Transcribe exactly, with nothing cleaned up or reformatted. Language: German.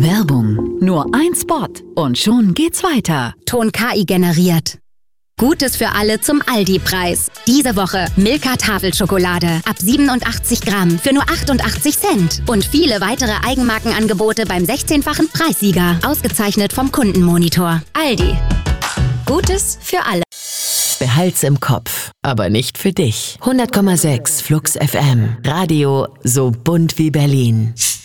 Werbung. Nur ein Spot und schon geht's weiter. Ton K I generiert. Gutes für alle zum Aldi-Preis. Diese Woche Milka Tafelschokolade ab siebenundachtzig Gramm für nur achtundachtzig Cent. Und viele weitere Eigenmarkenangebote beim sechzehnfachen Preissieger. Ausgezeichnet vom Kundenmonitor. Aldi. Gutes für alle. Behalt's im Kopf, aber nicht für dich. hundert Komma sechs Flux F M. Radio so bunt wie Berlin.